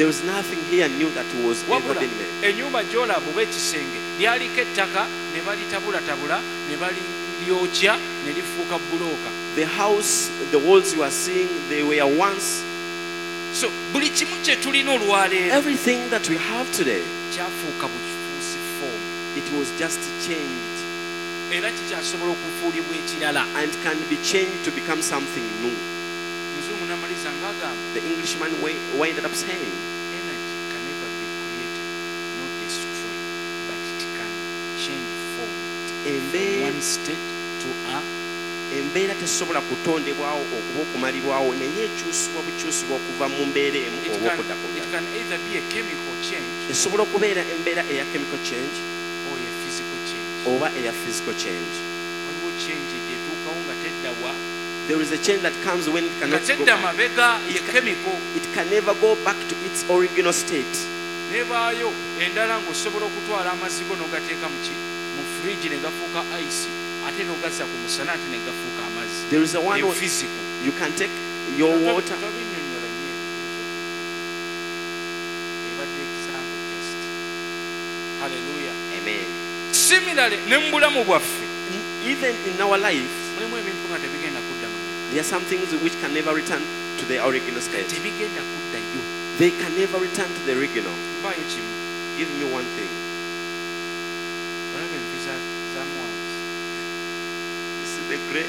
There was nothing here new that was ever been made. Ennyumba gy'olaba oba ekisenge lyaliko ettaka ne balitabulatabula ne balyokya ne lifuuka bulooka. The house, the walls you are seeing, they were once. So buli kimu kye tulina olwaleero Everything that we have today, kyafuuka bufuusi foomu it was just changed era kikyasobola okufuulibwa ekirala. and can be changed to become something new. Muzungu n'amaliza ng'agamba The Englishman ended up saying, energy can never be created, not destroyed, but it can change form from one state to a. embeera tesobola kutondebwawo okuba okumalibwawo naye ekyusibwa bukyusibwa okuva mu mbeera emu oba okudda ku It ndala. can either be a chemical change Esobola okubeera embeera eya chemical change or a physical change. oba eya physical change. Waliwo change gyetuukawo nga teddawa There is a change that comes when it nga cannot go tedda back. mabega ye chemical It can never go back to its original state. nebaayo endala ng'osobola okutwala amazzi go n'ogateeka mu fridge ne gafuuka ice ate n'ogazza ku musana ate ne gafuuka amazzi. There is a one where Physical. you can take your water. Tobinnyonnyola nnyo ebadde example just. Hallelujah. Amen. Similarly ne mu bulamu bwaffe Even in our life, mulimu ebintu nga tebigenda kudda mabega. there are some things which can never return to their original state. Tebigenda kuddayo. They can never return to the original. Mpaayo kimu. Give me one thing. Olaba envi za Moabu. This is the great